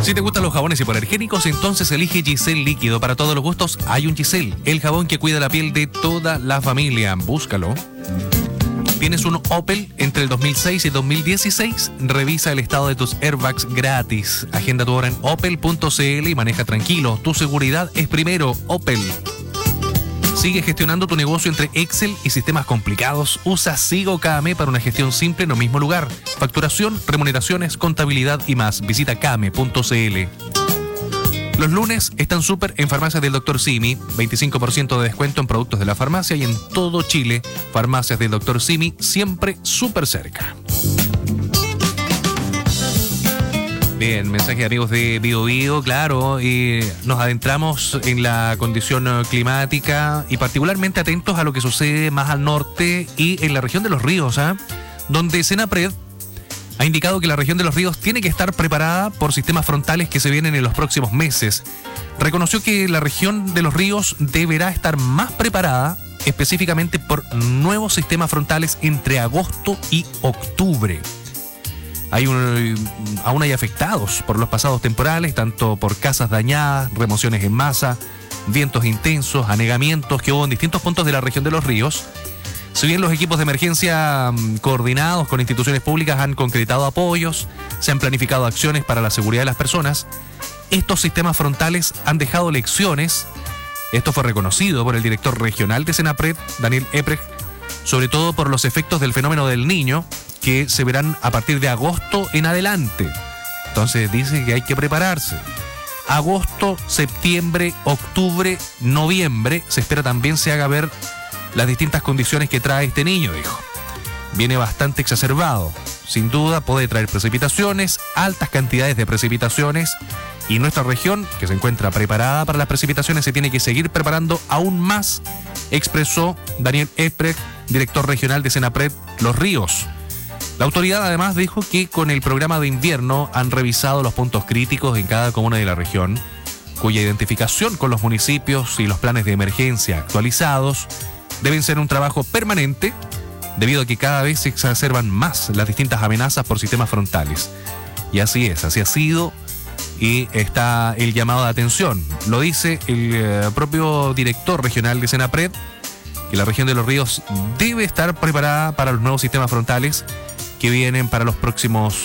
Si te gustan los jabones hipoalergénicos, entonces elige Giselle Líquido. Para todos los gustos hay un Giselle, el jabón que cuida la piel de toda la familia. Búscalo. ¿Tienes un Opel entre el 2006 y 2016? Revisa el estado de tus airbags gratis. Agenda tu hora en opel.cl y maneja tranquilo. Tu seguridad es primero. Opel. Sigue gestionando tu negocio entre Excel y sistemas complicados. Usa Sigo KM para una gestión simple en el mismo lugar. Facturación, remuneraciones, contabilidad y más. Visita kame.cl. Los lunes están súper en farmacias del Dr. Simi. 25% de descuento en productos de la farmacia y en todo Chile. Farmacias del Dr. Simi, siempre súper cerca. Bien, mensaje de amigos de Bio Bio, claro, nos adentramos en la condición climática y particularmente atentos a lo que sucede más al norte y en la región de los ríos, donde Senapred ha indicado que la región de los ríos tiene que estar preparada por sistemas frontales que se vienen en los próximos meses. Reconoció que la región de los ríos deberá estar más preparada específicamente por nuevos sistemas frontales entre agosto y octubre. Aún hay afectados por los pasados temporales, tanto por casas dañadas, remociones en masa, vientos intensos, anegamientos que hubo en distintos puntos de la región de los ríos. Si bien los equipos de emergencia coordinados con instituciones públicas han concretado apoyos, se han planificado acciones para la seguridad de las personas, estos sistemas frontales han dejado lecciones. Esto fue reconocido por el director regional de Senapred, Daniel Eprecht, sobre todo por los efectos del fenómeno del Niño, que se verán a partir de agosto en adelante. Entonces dice que hay que prepararse. Agosto, septiembre, octubre, noviembre, se espera también se haga ver las distintas condiciones que trae este niño, dijo. Viene bastante exacerbado. Sin duda puede traer precipitaciones, altas cantidades de precipitaciones, y nuestra región, que se encuentra preparada para las precipitaciones, se tiene que seguir preparando aún más, expresó Daniel Eprecht, director regional de Senapred Los Ríos. La autoridad además dijo que con el programa de invierno han revisado los puntos críticos en cada comuna de la región, cuya identificación con los municipios y los planes de emergencia actualizados deben ser un trabajo permanente, debido a que cada vez se exacerban más las distintas amenazas por sistemas frontales. Y así es, así ha sido, y está el llamado de atención. Lo dice el propio director regional de Senapred, que la región de los ríos debe estar preparada para los nuevos sistemas frontales que vienen para los próximos